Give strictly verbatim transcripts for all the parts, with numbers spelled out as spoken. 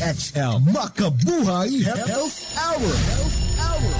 X L Makabuhay Health Hour. Health Hour.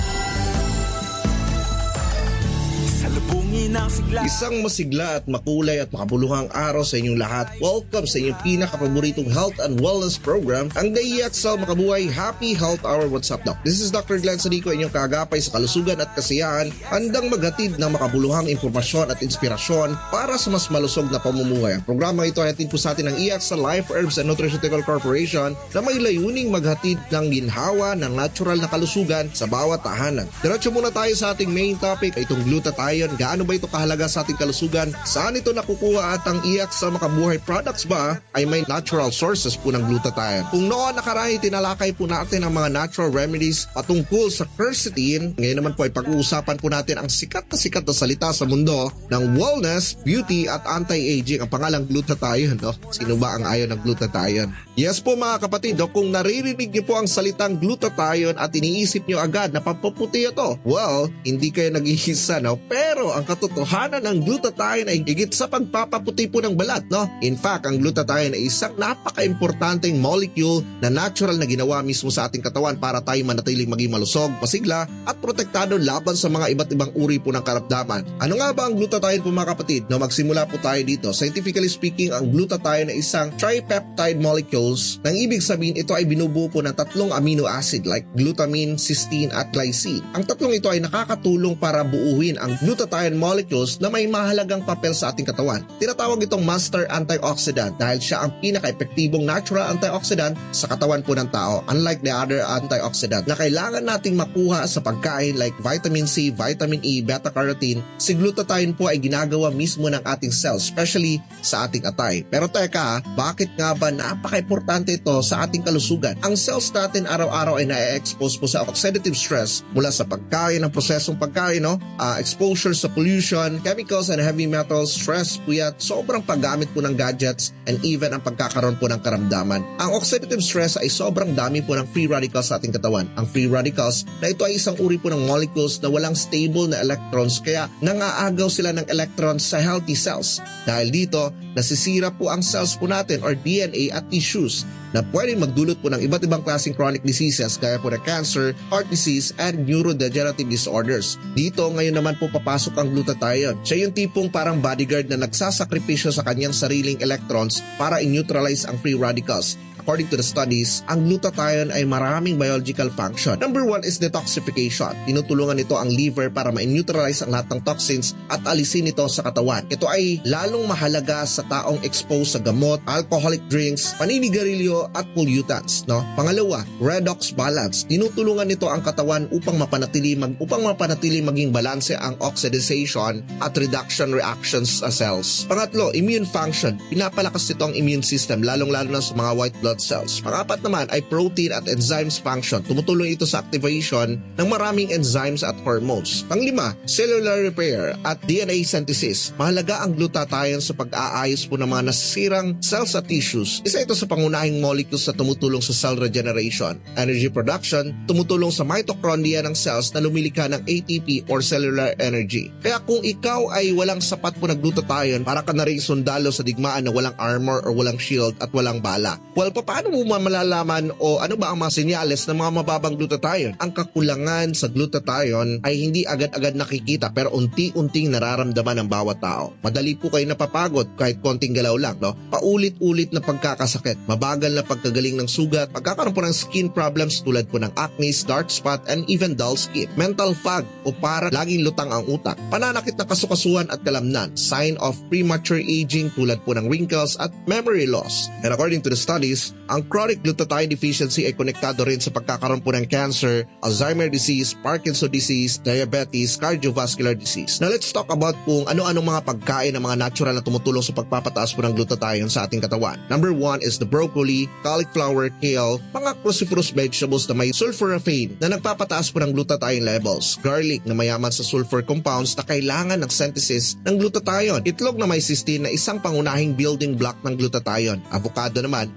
Isang masigla at makulay at makabuluhang araw sa inyong lahat. Welcome sa inyong pinakapaboritong health and wellness program, ang D I X L Makabuhay Happy Health Hour. What's up, Doc? This is Doctor Glenn Sadico, inyong kaagapay sa kalusugan at kasiyahan, handang maghatid ng makabuluhang impormasyon at inspirasyon para sa mas malusog na pamumuhay. Ang programa ito ay hatid po sa atin ng E X L Life Herbs and Nutraceutical Corporation na may layuning maghatid ng ginhawa ng natural na kalusugan sa bawat tahanan. Diretso muna tayo sa ating main topic, itong glutathione. Gaano ba ito kahalaga sa ating kalusugan? Saan ito nakukuha at ang E X L Makabuhay products ba ay may natural sources po ng glutathione? Kung noon nakaraan tinalakay po natin ang mga natural remedies patungkol sa quercetin, ngayon naman po ay pag-uusapan po natin ang sikat na sikat na salita sa mundo ng wellness, beauty at anti-aging, ang pangalang glutathione. No? Sino ba ang ayaw ng glutathione? Yes po mga kapatid, no? Kung naririnig niyo po ang salitang glutathione at iniisip niyo agad na pampaputi ito, well, hindi kayo nag-iisa, no? Pero ang katotohanan ng glutathione ay higit sa pagpapaputi po ng balat, no? In fact, ang glutathione ay isang napaka-importanteng molecule na natural na ginawa mismo sa ating katawan para tayo manatiling maging malusog, masigla at protektado laban sa mga iba't ibang uri po ng karamdaman. Ano nga ba ang glutathione po mga kapatid? No, magsimula po tayo dito. Scientifically speaking, ang glutathione ay isang tripeptide molecule. Nang ibig sabihin, ito ay binubuo po ng tatlong amino acid like glutamine, cysteine at glycine. Ang tatlong ito ay nakakatulong para buuin ang glutathione molecules na may mahalagang papel sa ating katawan. Tinatawag itong master antioxidant dahil siya ang pinaka-epektibong natural antioxidant sa katawan po ng tao, unlike the other antioxidant na kailangan nating makuha sa pagkain like vitamin C, vitamin E, beta-carotene. Si glutathione po ay ginagawa mismo ng ating cells, especially sa ating atay. Pero teka, bakit nga ba napaka importante ito sa ating kalusugan? Ang cells natin araw-araw ay na-expose po sa oxidative stress mula sa pagkain, ng prosesong pagkain, no? Uh, exposure sa pollution, chemicals and heavy metals, stress, puyat, sobrang paggamit po ng gadgets, and even ang pagkakaroon po ng karamdaman. Ang oxidative stress ay sobrang dami po ng free radicals sa ating katawan. Ang free radicals na ito ay isang uri po ng molecules na walang stable na electrons, kaya nangaagaw sila ng electrons sa healthy cells. Dahil dito, nasisira po ang cells po natin or D N A at tissue na pwedeng magdulot po ng iba't ibang klaseng chronic diseases gaya po na cancer, heart disease, and neurodegenerative disorders. Dito ngayon naman po papasok ang glutathione. Siya yung tipong parang bodyguard na nagsasakripisyo sa kanyang sariling electrons para i-neutralize ang free radicals. According to the studies, ang glutathione ay maraming biological function. Number one is detoxification. Tinutulungan nito ang liver para ma-neutralize ang lahat ng toxins at alisin ito sa katawan. Ito ay lalong mahalaga sa taong exposed sa gamot, alcoholic drinks, paninigarilyo at pollutants. No? Pangalawa, redox balance. Tinutulungan nito ang katawan upang mapanatili, mag, upang mapanatili maging balanse ang oxidation at reduction reactions sa cells. Pangatlo, immune function. Pinapalakas nito ang immune system, lalong-lalo na sa mga white blood cells. Pangapat naman ay protein at enzymes function. Tumutulong ito sa activation ng maraming enzymes at hormones. Panglima, cellular repair at D N A synthesis. Mahalaga ang glutathione sa pag-aayos po ng mga nasisirang cells at tissues. Isa ito sa pangunahing molecules na tumutulong sa cell regeneration. Energy production, tumutulong sa mitochondria ng cells na lumilikha ng A T P or cellular energy. Kaya kung ikaw ay walang sapat po ng glutathione, para ka na rin sundalo sa digmaan na walang armor or walang shield at walang bala. Well, paano mo malalaman o ano ba ang mga senyales ng mga mababang glutathione? Ang kakulangan sa glutathione ay hindi agad-agad nakikita pero unti-unting nararamdaman ng bawat tao. Madali po kayo napapagod kahit konting galaw lang, no? Paulit-ulit na pagkakasakit, mabagal na pagkagaling ng sugat, pagkakaroon po ng skin problems tulad po ng acne, dark spot, and even dull skin. Mental fog o para laging lutang ang utak. Pananakit na kasukasuhan at kalamnan, sign of premature aging tulad po ng wrinkles at memory loss. And according to the studies, ang chronic glutathione deficiency ay konektado rin sa pagkakaroon po ng cancer, Alzheimer disease, Parkinson disease, diabetes, cardiovascular disease. Now let's talk about kung ano-ano mga pagkain ng mga natural na tumutulong sa pagpapataas po ng glutathione sa ating katawan. Number one is the broccoli, cauliflower, kale, mga cruciferous vegetables na may sulforaphane na nagpapataas po ng glutathione levels. Garlic na mayaman sa sulfur compounds na kailangan ng synthesis ng glutathione. Itlog na may cysteine na isang pangunahing building block ng glutathione. Avocado naman, isa sa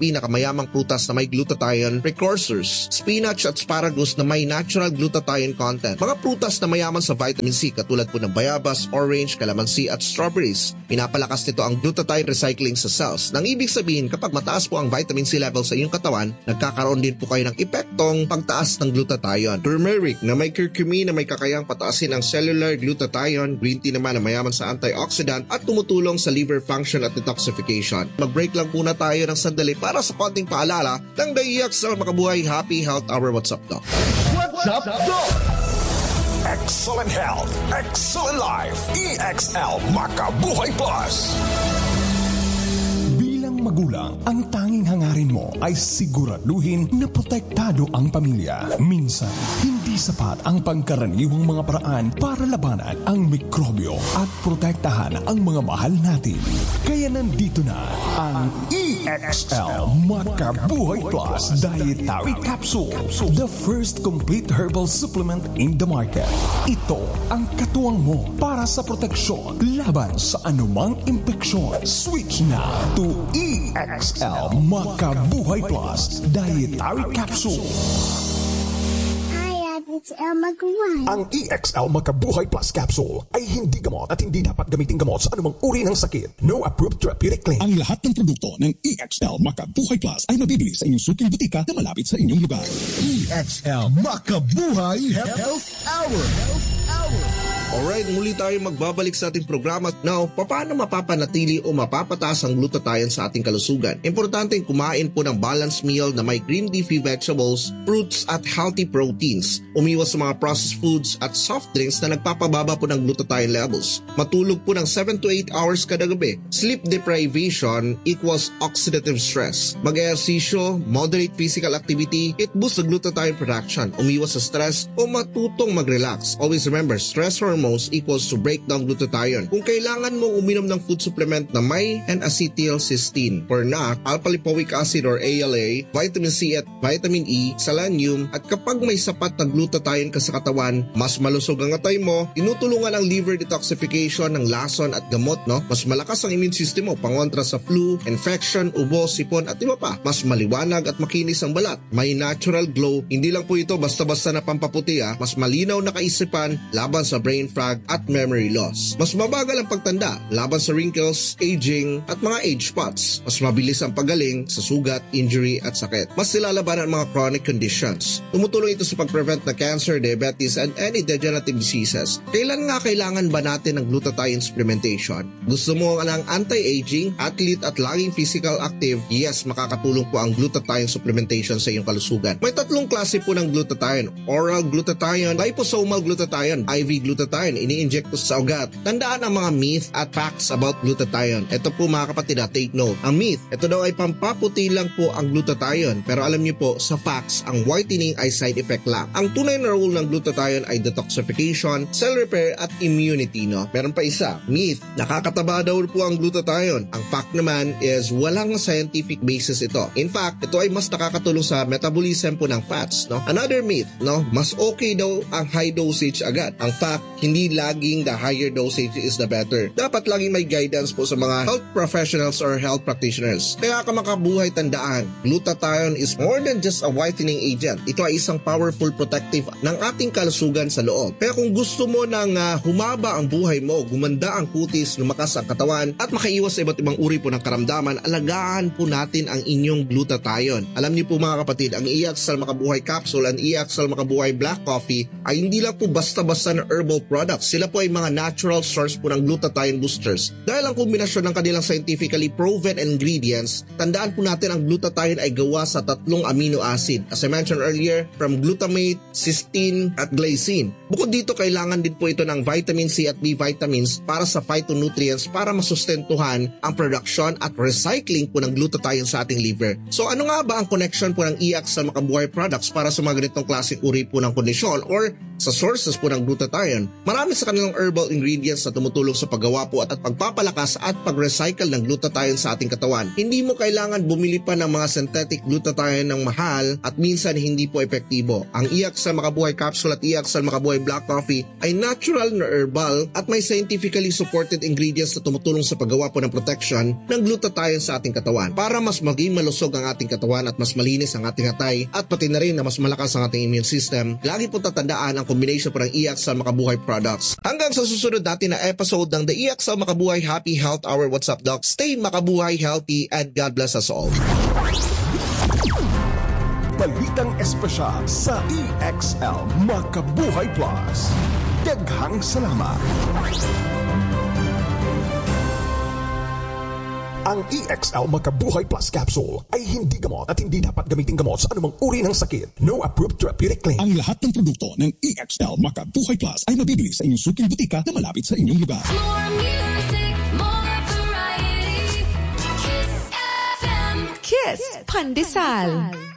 pinakamayamang prutas na may glutathione precursors, spinach at asparagus na may natural glutathione content, mga prutas na mayaman sa vitamin C katulad po ng bayabas, orange, kalamansi at strawberries. Pinapalakas nito ang glutathione recycling sa cells. Nang ibig sabihin, kapag mataas po ang vitamin C level sa iyong katawan, nagkakaroon din po kayo ng epektong pagtaas ng glutathione. Turmeric na may curcumin na may kakayang pataasin ang cellular glutathione, green tea naman na mayaman sa antioxidant at tumutulong sa liver function at detoxification. Mag-break lang muna tayo ng sandali para sa konting paalala ng The E X L Makabuhay Happy Health Hour. What's up, Doc? What's up, Doc? Excellent health, excellent life. E X L Makabuhay Plus. Magulang, ang tanging hangarin mo ay siguraduhin na protektado ang pamilya. Minsan, hindi sapat ang pangkaraniwang mga paraan para labanan ang mikrobyo at protektahan ang mga mahal natin. Kaya nandito na ang E X L Makabuhay Plus Dietary Capsule, the first complete herbal supplement in the market. Ito ang katuwang mo para sa proteksyon laban sa anumang impeksyon. Switch na to E X L Makabuhay Plus Dietary Capsule. Hi, it's El Makabuhay. Ang E X L Makabuhay Plus Capsule ay hindi gamot at hindi dapat gamitin gamot sa anumang uri ng sakit. No approved therapeutic claim. Ang lahat ng produkto ng E X L Makabuhay Plus ay mabibili sa inyong suking butika na malapit sa inyong lugar. E X L Makabuhay Health Hour. Health Hour. Alright, muli tayo magbabalik sa ating programa. Now, paano mapapanatili o mapapataas ang glutathione sa ating kalusugan? Importante kumain po ng balanced meal na may green leafy vegetables, fruits at healthy proteins. Umiwas sa mga processed foods at soft drinks na nagpapababa po ng glutathione levels. Matulog po ng seven to eight hours kada gabi. Sleep deprivation equals oxidative stress. Mag-ehersisyo, moderate physical activity, it boosts the glutathione production. Umiwas sa stress o matutong mag-relax. Always remember, stress hormones equals to breakdown glutathione. Kung kailangan mong uminom ng food supplement na may N-acetylcysteine, for N A C, alpha-lipoic acid or A L A, vitamin C at vitamin E, selenium, at kapag may sapat na glutathione ka sa katawan, mas malusog ang atay mo, tinutulungan ang liver detoxification ng lason at gamot, no? Mas malakas ang immune system mo, pangontra sa flu, infection, ubo, sipon at iba pa. Mas maliwanag at makinis ang balat. May natural glow. Hindi lang po ito basta-basta na pampaputi, ah. Mas malinaw na kaisipan laban sa brain fog at memory loss. Mas mabagal ang pagtanda laban sa wrinkles, aging at mga age spots. Mas mabilis ang pagaling sa sugat, injury at sakit. Mas nilalabanan ang mga chronic conditions. Tumutulong ito sa pag-prevent na cancer, diabetes and any degenerative diseases. Kailan nga kailangan ba natin ng glutathione supplementation? Gusto mo ng anti-aging, athlete at laging physical active? Yes, makakatulong po ang glutathione supplementation sa iyong kalusugan. May tatlong klase po ng glutathione: oral glutathione, liposomal glutathione, I V glutathione, ini-inject po sa ugat. Tandaan ang mga myth at facts about glutathione. Ito po mga kapatid, take note. Ang myth, ito daw ay pampaputi lang po ang glutathione. Pero alam niyo po, sa facts, ang whitening ay side effect lang. Ang tunay na role ng glutathione ay detoxification, cell repair at immunity, no? Meron pa isa, myth, nakakataba daw po ang glutathione. Ang fact naman is walang scientific basis ito. In fact, ito ay mas nakakatulong sa metabolism po ng fats, no? Another myth, no? Mas okay daw ang high dosage agad. Ang fact, hindi laging the higher dosage is the better. Dapat laging may guidance po sa mga health professionals or health practitioners. Kaya ka makabuhay, tandaan, glutathione is more than just a whitening agent. Ito ay isang powerful protective ng ating kalusugan sa loob. Kaya kung gusto mo nang uh, humaba ang buhay mo, gumanda ang kutis, lumakas ang katawan, at makaiwas sa iba't ibang uri po ng karamdaman, alagaan po natin ang inyong glutathione. Alam niyo po mga kapatid, ang E X L Makabuhay Capsule and E X L Makabuhay Black Coffee ay hindi lang po basta-basta na herbal products. Sila po ay mga natural source po ng glutathione boosters. Dahil ang kombinasyon ng kanilang scientifically proven ingredients, tandaan po natin ang glutathione ay gawa sa tatlong amino acid. As I mentioned earlier, from glutamate, cysteine, at glycine. Bukod dito, kailangan din po ito ng vitamin C at B vitamins para sa phytonutrients para masustentuhan ang production at recycling po ng glutathione sa ating liver. So ano nga ba ang connection po ng E X L Makabuhay products para sa mga ganitong klaseng uri po ng kondisyon or sa sources po ng glutathione. Marami sa kanilang herbal ingredients na tumutulong sa paggawa po at, at pagpapalakas at pag-recycle ng glutathione sa ating katawan. Hindi mo kailangan bumili pa ng mga synthetic glutathione ng mahal at minsan hindi po epektibo. Ang I-Excel Makabuhay Capsule at I-Excel Makabuhay Black Coffee ay natural na herbal at may scientifically supported ingredients na tumutulong sa paggawa po ng protection ng glutathione sa ating katawan para mas maging malusog ang ating katawan at mas malinis ang ating hatay at pati na rin na mas malakas ang ating immune system. Lagi po tatandaan ang combination po ng I-Excel Makabuhay products. Hanggang sa susunod natin na episode ng The I-Excel Makabuhay Happy Health Hour. What's up, Doc? Stay makabuhay, healthy, and God bless us all. Balitang espesyal sa I-Excel Makabuhay Plus. Daghang salamat. Ang I-Excel Makabuhay Plus Capsule ay hindi gamot at hindi dapat gamitin gamot sa anumang uri ng sakit. No approved therapeutic claim. Ang lahat ng produkto ng I-Excel Makabuhay Plus ay mabibili sa inyong suking butika na malapit sa inyong lugar. More music, more variety. Kiss F M. Kiss Pandesal.